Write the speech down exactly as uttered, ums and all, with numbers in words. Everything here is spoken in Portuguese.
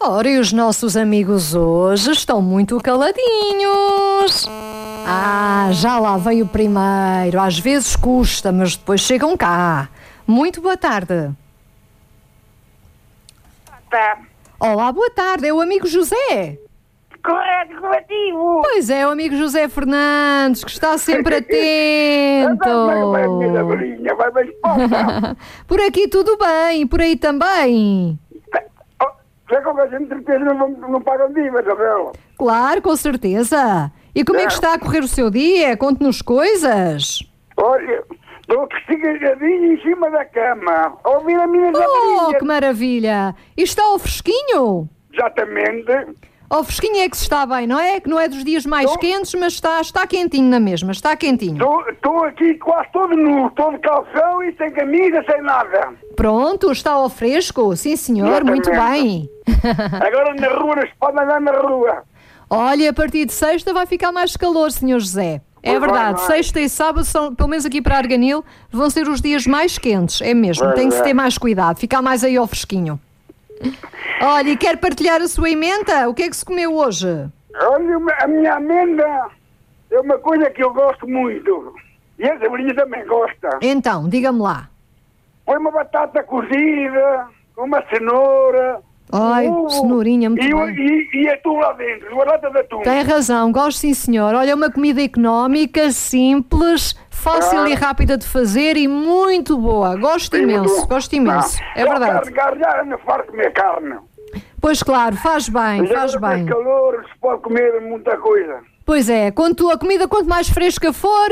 Ora, e os nossos amigos hoje estão muito caladinhos. Ah, já lá veio o primeiro. Às vezes custa, mas depois chegam cá. Muito boa tarde. Tá. Olá, boa tarde. É o amigo José. Correto, corretivo. Pois é, o amigo José Fernandes, que está sempre atento. Vai, minha bolinha, vai bem exposta. Por aqui tudo bem, por aí também. Já com a gente certeza não, não pagam divas, Isabel. Claro, com certeza. E como é que está a correr o seu dia? Conte-nos coisas. Olha, estou castigadinho em cima da cama, a ouvir a minha Oh, que maravilha! E está ao fresquinho? Exatamente. Ao fresquinho é que se está bem, não é? Que não é dos dias mais Tô. quentes, mas está, está quentinho na mesma, está quentinho. Estou aqui quase todo nu, todo calção e sem camisa, sem nada. Pronto, está ao fresco? Sim, senhor, muito bem. Agora na rua, não se pode andar na rua. Olha, a partir de sexta vai ficar mais calor, senhor José. É Pois verdade, vai, vai. sexta e sábado, são, pelo menos aqui para Arganil, vão ser os dias mais quentes, é mesmo, Pois tem que se é. ter mais cuidado, ficar mais aí ao fresquinho. Olha, e quer partilhar a sua emenda? O que é que se comeu hoje? Olha, uma- a minha amenda é uma coisa que eu gosto muito. E a Sabrina também gosta. Então, diga-me lá. Põe uma batata cozida, uma cenoura. Ai, um ovo, cenourinha, muito e, o- bem. e, e atum lá dentro, uma lata de atum. Tem razão, gosto sim, senhor. Olha, uma comida económica, simples, fácil Ah. e rápida de fazer e muito boa. Gosto Tem imenso, muito- gosto imenso. Ah, É só verdade. Carne, carne, já não farto de comer carne. Pois claro, faz bem, Mas faz agora com bem. este calor se pode comer muita coisa. Pois é, quanto a comida, quanto mais fresca for,